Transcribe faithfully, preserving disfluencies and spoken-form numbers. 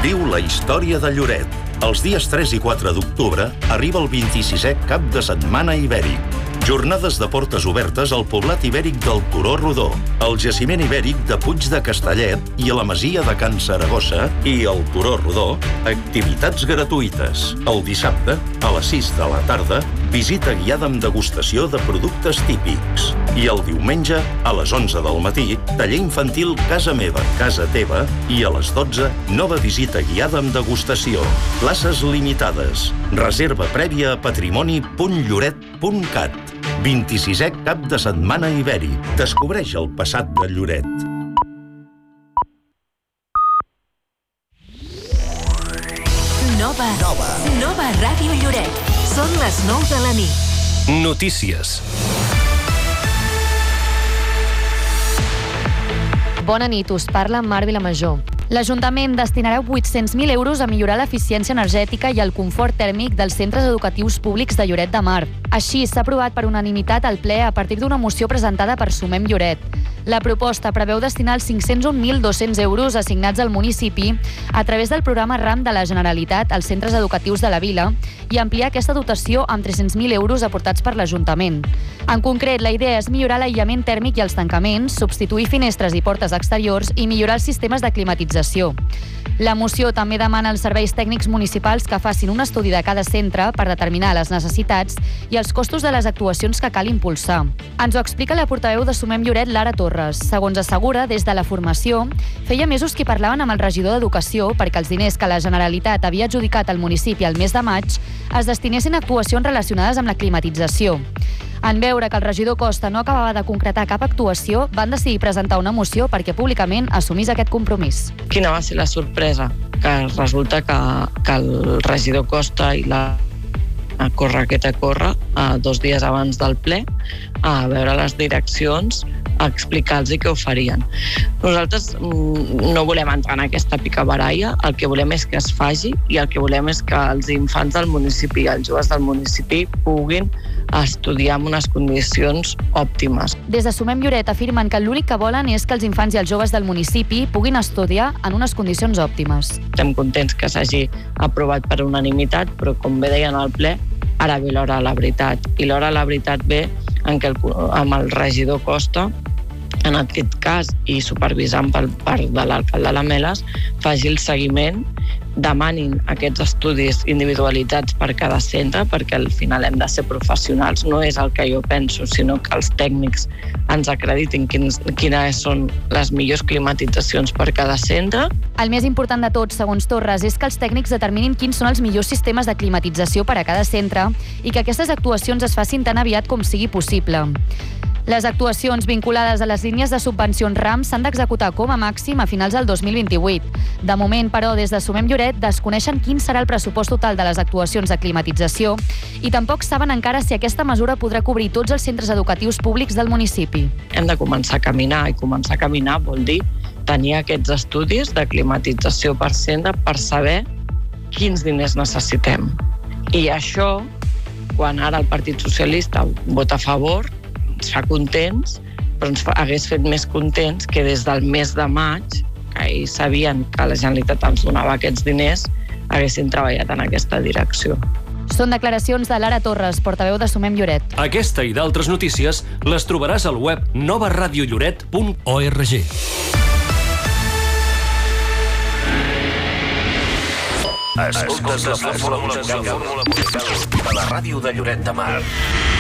Viu la història de Lloret. Els dies tres i quatre d'octubre arriba el vint-i-sisè Cap de Setmana Ibèric. Jornades de portes obertes al poblat ibèric del Turó Rodó, al jaciment ibèric de Puig de Castellet i a la masia de Can Saragossa i al Turó Rodó, activitats gratuïtes. El dissabte, a les sis de la tarda, visita guiada amb degustació de productes típics. I el diumenge, a les onze del matí, taller infantil Casa Meva, Casa Teva i a les dotze, nova visita guiada amb degustació. Places limitades. Reserva prèvia a patrimoni punt lloret punt cat. vint-i-sisè Cap de Setmana Ibèric. Descobreix el passat de Lloret. Nova. Nova. Nova Ràdio Lloret. Són les nou de la nit. Notícies. Bona nit, us parla Mar Vilamajor. L'Ajuntament destinarà vuit-cents mil euros a millorar l'eficiència energètica i el confort tèrmic dels centres educatius públics de Lloret de Mar. Així, s'ha aprovat per unanimitat al ple a partir d'una moció presentada per Sumem Lloret. La proposta preveu destinar els cinc-cents un mil dos-cents euros assignats al municipi a través del programa RAM de la Generalitat als centres educatius de la vila i ampliar aquesta dotació amb tres-cents mil euros aportats per l'Ajuntament. En concret, la idea és millorar l'aïllament tèrmic i els tancaments, substituir finestres i portes exteriors i millorar els sistemes de climatització. La moció també demana als serveis tècnics municipals que facin un estudi de cada centre per determinar les necessitats i els costos de les actuacions que cal impulsar. Ens ho explica la portaveu de Sumem Lloret, Lara Torres. Segons assegura, des de la formació, feia mesos que parlaven amb el regidor d'Educació perquè els diners que la Generalitat havia adjudicat al municipi al mes de maig es destinessin a actuacions relacionades amb la climatització. En veure que el regidor Costa no acabava de concretar cap actuació, van decidir presentar una moció perquè públicament assumís aquest compromís. Quina va ser la sorpresa? Que resulta que, que el regidor Costa i la a córrer que te corre, a dos dies abans del ple, a veure les direccions, a explicar-los què ho farien. Nosaltres no volem entrar en aquesta picabaralla, el que volem és que es faci i el que volem és que els infants del municipi i els joves del municipi puguin estudiar en unes condicions òptimes. Des de Sumem Lloret afirmen que l'únic que volen és que els infants i els joves del municipi puguin estudiar en unes condicions òptimes. Estem contents que s'hagi aprovat per unanimitat, però com bé deien al ple, ara ve l'hora de la veritat. I l'hora de la veritat ve en què el, amb el regidor Costa, en aquest cas, i supervisant per part de l'alcalde Lameles, faci el seguiment, demanin aquests estudis individualitzats per cada centre, perquè al final hem de ser professionals, no és el que jo penso, sinó que els tècnics ens acreditin quins, quines són les millors climatitzacions per cada centre. El més important de tot, segons Torres, és que els tècnics determinin quins són els millors sistemes de climatització per a cada centre i que aquestes actuacions es facin tan aviat com sigui possible. Les actuacions vinculades a les línies de subvencions RAM s'han d'executar com a màxim a finals del dos mil vint-i-vuit. De moment, però, des de Sumem Lloret desconeixen quin serà el pressupost total de les actuacions de climatització i tampoc saben encara si aquesta mesura podrà cobrir tots els centres educatius públics del municipi. Hem de començar a caminar, i començar a caminar vol dir tenir aquests estudis de climatització per centre per saber quins diners necessitem. I això, quan ara el Partit Socialista vota a favor, ens fa contents, però ens hagués fet més contents que des del mes de maig, que ells sabien que la Generalitat ens donava aquests diners, haguessin treballat en aquesta direcció. Són declaracions de Lara Torres, portaveu de Sumem Lloret. Aquesta i d'altres notícies les trobaràs al web nova radio lloret punt org. Escoltes la fórmula musical de la ràdio de Lloret de Mar.